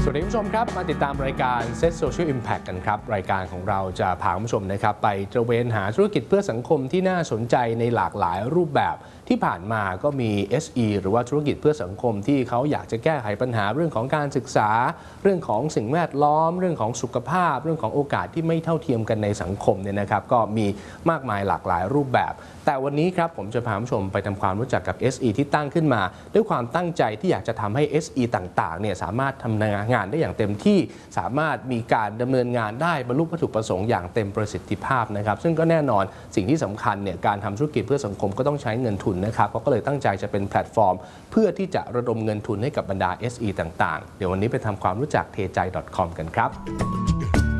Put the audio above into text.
สวัสดีคุณผู้ชมครับมาติดตามรายการ Set Social Impact กันครับรายการของเราจะพาคุณผู้ชมนะครับไปตระเวนหาธุรกิจเพื่อสังคมที่น่าสนใจในหลากหลายรูปแบบที่ผ่านมาก็มี SE หรือว่าธุรกิจเพื่อสังคมที่เขาอยากจะแก้ไขปัญหาเรื่องของการศึกษาเรื่องของสิ่งแวดล้อมเรื่องของสุขภาพเรื่องของโอกาสที่ไม่เท่าเทียมกันในสังคมเนี่ยนะครับก็มีมากมายหลากหลายรูปแบบแต่วันนี้ครับผมจะพาคุณผู้ชมไปทำความรู้จักกับ SE ที่ตั้งขึ้นมาด้วยความตั้งใจที่อยากจะทำให้ SE ต่างๆเนี่ยสามารถทำงานได้อย่างเต็มที่สามารถมีการดำเนินงานได้บรรลุวัตถุประสงค์อย่างเต็มประสิทธิภาพนะครับซึ่งก็แน่นอนสิ่งที่สำคัญเนี่ยการทำธุรกิจเพื่อสังคมก็ต้องใช้เงินทุนนะครับเขาก็เลยตั้งใจจะเป็นแพลตฟอร์มเพื่อที่จะระดมเงินทุนให้กับบรรดา SE ต่างๆเดี๋ยววันนี้ไปทำความรู้จักเทใจ .com กันครับ